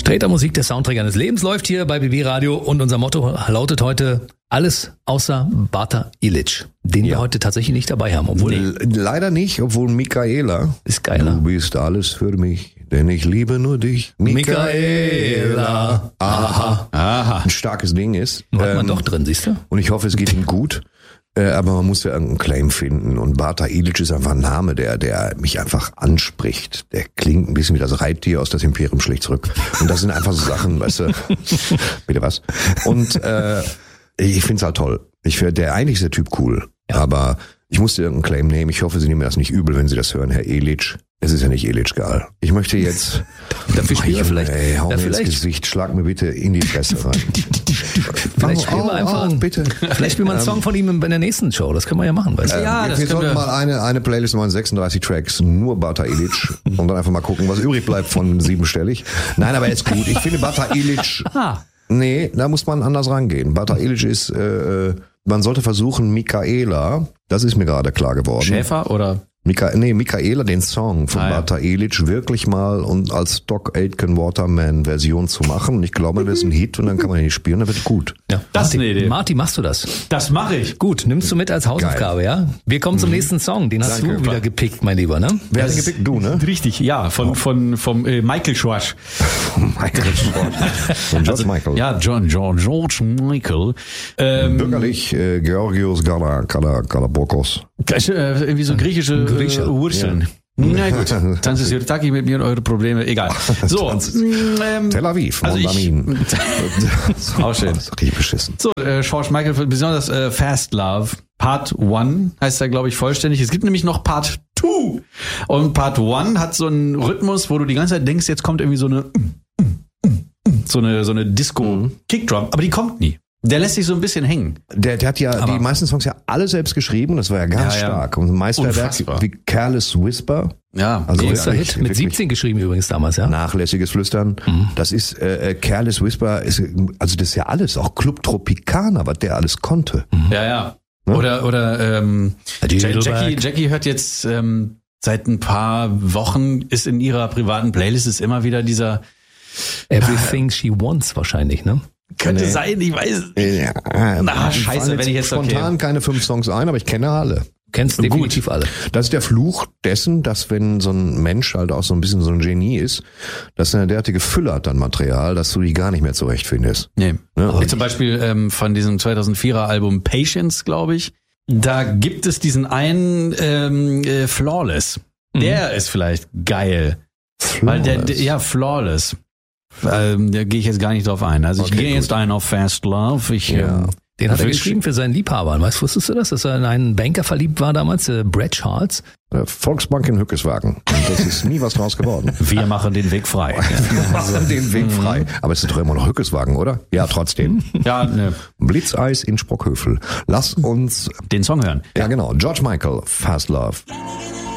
Tretermusik, der Soundtrack eines Lebens, läuft hier bei BB Radio und unser Motto lautet heute: alles außer Bata Ilic, den wir heute tatsächlich nicht dabei haben. Obwohl leider nicht, obwohl Michaela ist geiler. Du bist alles für mich, denn ich liebe nur dich. Michaela. Aha. Ein starkes Ding ist. Hat man doch drin, siehst du? Und ich hoffe, es geht ihm gut. Aber man muss ja irgendeinen Claim finden. Und Bata Ilic ist einfach ein Name, der mich einfach anspricht. Der klingt ein bisschen wie das Reittier aus das Imperium schlägt zurück. Und das sind einfach so Sachen, weißt du. Bitte was? Und ich find's halt toll. Eigentlich ist der Typ cool. Ja. Aber ich musste irgendeinen Claim nehmen. Ich hoffe, Sie nehmen mir das nicht übel, wenn Sie das hören, Herr Ilic. Es ist ja nicht Ilic-Gal. Ich möchte jetzt... Dafür spielen wir vielleicht... hau mir ins Gesicht, schlag mir bitte in die Fresse rein. Vielleicht spielen wir einfach bitte. Vielleicht spielen wir einen Song von ihm in der nächsten Show. Das können wir ja machen. Weißt du? Ja, wir sollten mal eine Playlist machen, 36 Tracks, nur Bata Ilic. Und dann einfach mal gucken, was übrig bleibt von siebenstellig. Nein, aber ist gut. Ich finde Bata Ilic... Nee, da muss man anders rangehen. Bata Ilic ist... man sollte versuchen, Michaela, das ist mir gerade klar geworden. Schäfer oder... Michaela, den Song von Bata Ilic wirklich mal und als Doc Aitken Waterman Version zu machen. Und ich glaube, das ist ein Hit und dann kann man ihn nicht spielen, dann wird gut. Ja, das ist eine Idee. Marty, machst du das? Das mache ich. Gut, nimmst du mit als Hausaufgabe, ja? Wir kommen zum nächsten Song, den hast du wieder gepickt, mein Lieber, ne? Wer hat den gepickt? Du, ne? Richtig, ja, vom Michael Schwarz. Michael Schwarz. Von George Michael. Ja, George Michael. Bürgerlich Georgios Galabokos. Irgendwie so griechische Wurzeln. Ja. Na gut, Tanz ist Yurtaki mit mir, eure Probleme, egal. So, Tel Aviv, also auch schön. Das ist richtig beschissen. So, George Michael, besonders Fast Love, Part 1 heißt er, glaube ich, vollständig. Es gibt nämlich noch Part 2. Und Part 1 hat so einen Rhythmus, wo du die ganze Zeit denkst, jetzt kommt irgendwie so eine Disco-Kickdrum, aber die kommt nie. Der lässt sich so ein bisschen hängen. Der hat ja die meisten Songs ja alle selbst geschrieben, das war ja ganz stark. Und ein Meisterwerk wie Careless Whisper. Ja, also großer Hit. Mit 17 geschrieben übrigens damals, ja. Nachlässiges Flüstern. Das ist Careless Whisper, also das ist ja alles, auch Club Tropicana, was der alles konnte. Ja. Oder Jackie hört jetzt seit ein paar Wochen, ist in ihrer privaten Playlist ist immer wieder dieser Everything She Wants wahrscheinlich, ne? Könnte sein, ich weiß es nicht. Ja, scheiße, wenn ich jetzt spontan keine 5 Songs ein, aber ich kenne alle. Kennst definitiv alle. Das ist der Fluch dessen, dass wenn so ein Mensch halt auch so ein bisschen so ein Genie ist, dass er eine derartige Fülle hat an Material, dass du die gar nicht mehr zurechtfindest. Nee. Ja, zum Beispiel von diesem 2004er Album Patience, glaube ich, da gibt es diesen einen Flawless. Der ist vielleicht geil. Flawless. Weil Flawless. Da gehe ich jetzt gar nicht drauf ein. Also ich gehe jetzt ein auf Fast Love. Den hat er geschrieben für seinen Liebhaber. Wusstest du das? Dass er in einen Banker verliebt war damals, Brad Charles? Volksbank in Hückeswagen. Und das ist nie was draus geworden. Wir machen den Weg frei. Aber es ist doch immer noch Hückeswagen, oder? Ja, trotzdem. Ja, ne. Blitzeis in Sprockhövel. Lass uns den Song hören. Ja, genau. George Michael, Fast Love.